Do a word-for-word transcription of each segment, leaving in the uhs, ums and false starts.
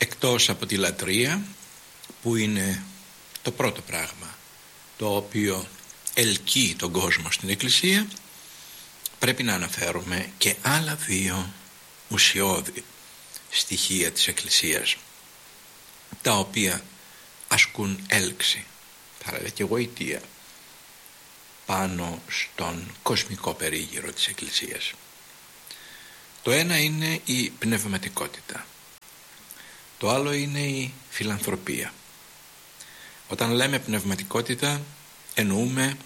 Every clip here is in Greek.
εκτός από τη λατρεία, που είναι το πρώτο πράγμα το οποίο ελκύει τον κόσμο στην Εκκλησία, πρέπει να αναφέρουμε και άλλα δύο ουσιώδη στοιχεία της Εκκλησίας, τα οποία ασκούν έλξη, παρά και γοητεία, πάνω στον κοσμικό περίγυρο της Εκκλησίας. Το ένα είναι η πνευματικότητα, το άλλο είναι η φιλανθρωπία. Όταν λέμε πνευματικότητα, εννοούμε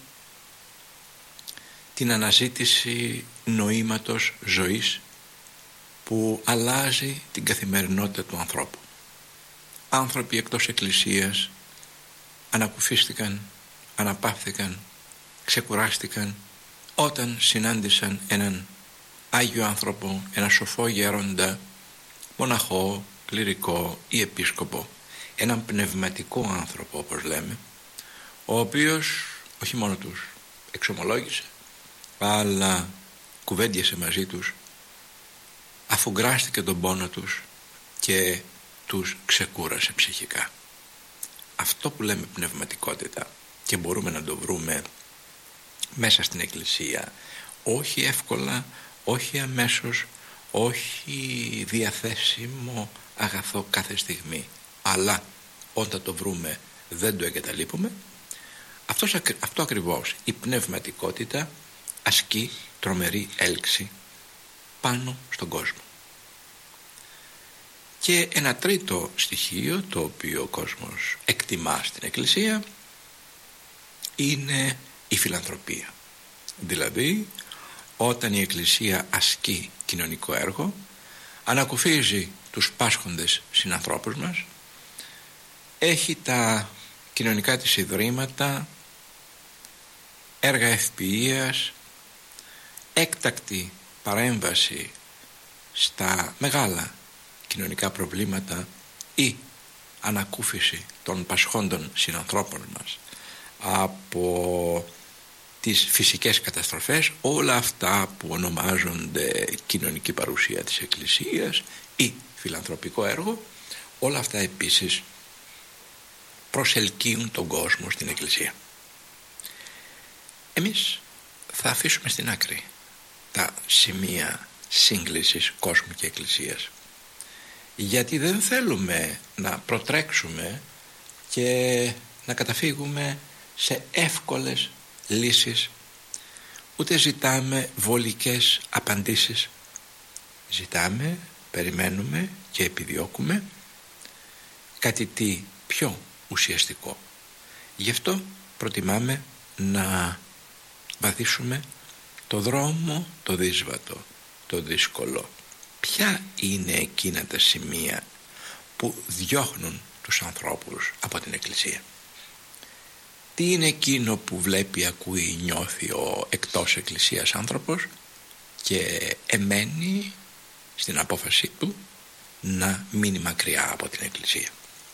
την αναζήτηση νοήματος ζωής που αλλάζει την καθημερινότητα του ανθρώπου. Άνθρωποι εκτός Εκκλησίας ανακουφίστηκαν, αναπαύθηκαν, ξεκουράστηκαν όταν συνάντησαν έναν Άγιο άνθρωπο, ένα σοφό γέροντα, μοναχό, κληρικό ή επίσκοπο, έναν πνευματικό άνθρωπο όπως λέμε, ο οποίος όχι μόνο τους εξομολόγησε, αλλά κουβέντιασε μαζί τους, αφουγκράστηκε τον πόνο τους και τους ξεκούρασε ψυχικά. Αυτό που λέμε πνευματικότητα, και μπορούμε να το βρούμε μέσα στην Εκκλησία, όχι εύκολα, όχι αμέσως, όχι διαθέσιμο αγαθό κάθε στιγμή, αλλά όταν το βρούμε δεν το εγκαταλείπουμε. Αυτός, αυτό ακριβώς, η πνευματικότητα, ασκεί τρομερή έλξη πάνω στον κόσμο. Και ένα τρίτο στοιχείο, το οποίο ο κόσμος εκτιμά στην Εκκλησία, είναι η φιλανθρωπία. Δηλαδή, όταν η Εκκλησία ασκεί κοινωνικό έργο, ανακουφίζει τους πάσχοντες συνανθρώπους μας, έχει τα κοινωνικά της ιδρύματα, έργα ευποιίας, έκτακτη παρέμβαση στα μεγάλα κοινωνικά προβλήματα ή ανακούφιση των πασχόντων συνανθρώπων μας από τις φυσικές καταστροφές, όλα αυτά που ονομάζονται κοινωνική παρουσία της Εκκλησίας ή φιλανθρωπικό έργο, όλα αυτά επίσης προσελκύουν τον κόσμο στην Εκκλησία. Εμείς θα αφήσουμε στην άκρη τα σημεία σύγκλησης κόσμου και Εκκλησίας, γιατί δεν θέλουμε να προτρέξουμε και να καταφύγουμε σε εύκολες λύσεις, ούτε ζητάμε βολικές απαντήσεις. Ζητάμε, περιμένουμε και επιδιώκουμε κάτι τι πιο ουσιαστικό. Γι' αυτό προτιμάμε να βαδίσουμε το δρόμο το δύσβατο, το δύσκολο. Ποια είναι εκείνα τα σημεία που διώχνουν τους ανθρώπους από την Εκκλησία? Τι είναι εκείνο που βλέπει, ακούει, νιώθει ο εκτός Εκκλησίας άνθρωπος και εμένει στην απόφαση του να μείνει μακριά από την Εκκλησία?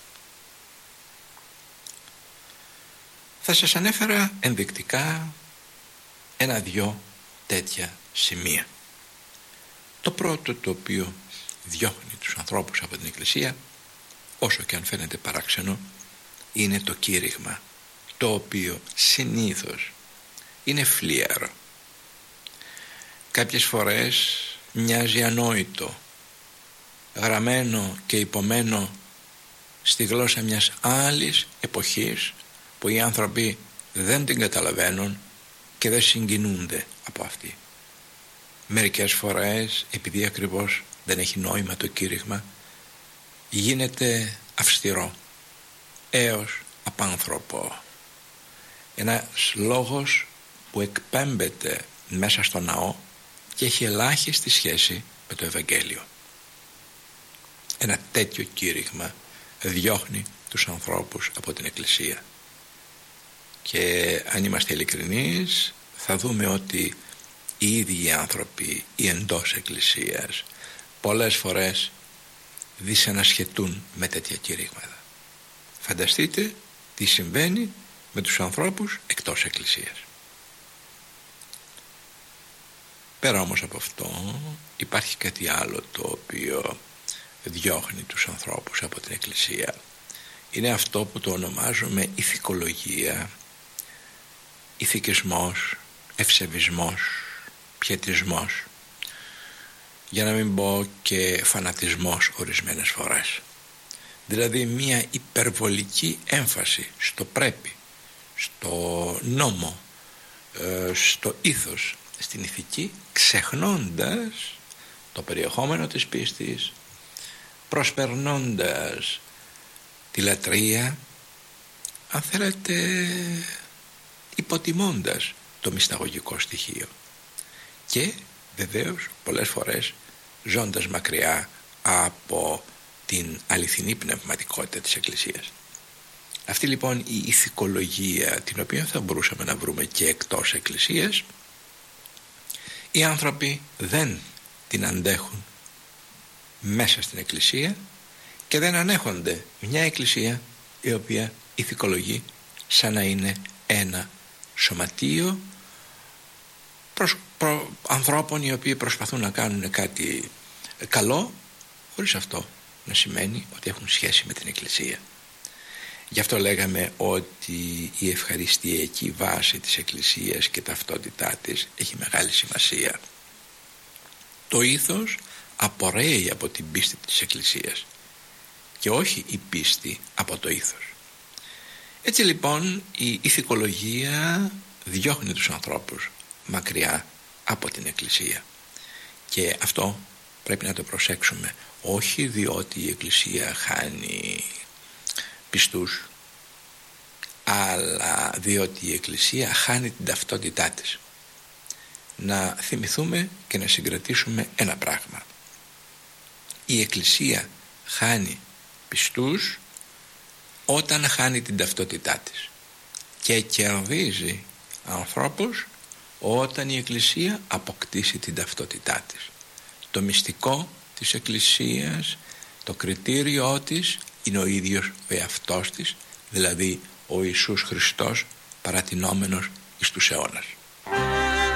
Θα σας ανέφερα ενδεικτικά ένα-δυο τέτοια σημεία. Το πρώτο, το οποίο διώχνει τους ανθρώπους από την Εκκλησία, όσο και αν φαίνεται παράξενο, είναι το κήρυγμα, το οποίο συνήθως είναι φλίαρο. Κάποιες φορές μοιάζει ανόητο, γραμμένο και υπομένο στη γλώσσα μιας άλλης εποχής που οι άνθρωποι δεν την καταλαβαίνουν και δεν συγκινούνται από αυτή. Μερικές φορές, επειδή ακριβώς δεν έχει νόημα το κήρυγμα, γίνεται αυστηρό έως απάνθρωπο. Ένας λόγος που εκπέμπεται μέσα στο ναό και έχει ελάχιστη σχέση με το Ευαγγέλιο. Ένα τέτοιο κήρυγμα διώχνει τους ανθρώπους από την Εκκλησία. Και αν είμαστε ειλικρινείς, θα δούμε ότι οι ίδιοι οι άνθρωποι, οι εντός Εκκλησίας, πολλές φορές δυσανασχετούν με τέτοια κηρύγματα. Φανταστείτε τι συμβαίνει με τους ανθρώπους εκτός Εκκλησίας. Πέρα όμως από αυτό υπάρχει κάτι άλλο το οποίο διώχνει τους ανθρώπους από την Εκκλησία. Είναι αυτό που το ονομάζουμε ηθικολογία, ηθικισμός, ευσεβισμός, πιετισμός, για να μην πω και φανατισμός ορισμένες φορές. Δηλαδή μια υπερβολική έμφαση στο πρέπει, στο νόμο, στο ήθος, στην ηθική, ξεχνώντας το περιεχόμενο της πίστης, προσπερνώντας τη λατρεία, αν θέλετε υποτιμώντας το μυσταγωγικό στοιχείο και βεβαίως πολλές φορές ζώντας μακριά από την αληθινή πνευματικότητα της Εκκλησίας. Αυτή λοιπόν η ηθικολογία, την οποία θα μπορούσαμε να βρούμε και εκτός Εκκλησίας, οι άνθρωποι δεν την αντέχουν μέσα στην Εκκλησία και δεν ανέχονται μια Εκκλησία η οποία ηθικολογεί σαν να είναι ένα σωματείο προς, προ, ανθρώπων οι οποίοι προσπαθούν να κάνουν κάτι καλό, χωρίς αυτό να σημαίνει ότι έχουν σχέση με την Εκκλησία. Γι' αυτό λέγαμε ότι η ευχαριστιακή βάση της Εκκλησίας και ταυτότητά της έχει μεγάλη σημασία. Το ήθος απορρέει από την πίστη της Εκκλησίας και όχι η πίστη από το ήθος. Έτσι λοιπόν η ηθικολογία διώχνει τους ανθρώπους μακριά από την Εκκλησία και αυτό πρέπει να το προσέξουμε, όχι διότι η Εκκλησία χάνει πιστούς, αλλά διότι η Εκκλησία χάνει την ταυτότητά της. Να θυμηθούμε και να συγκρατήσουμε ένα πράγμα. Η Εκκλησία χάνει πιστούς όταν χάνει την ταυτότητά της και κερδίζει ανθρώπους όταν η Εκκλησία αποκτήσει την ταυτότητά της. Το μυστικό της Εκκλησίας, το κριτήριό της είναι ο ίδιος ο εαυτός της, δηλαδή ο Ιησούς Χριστός παρατηνόμενος εις τους αιώνας.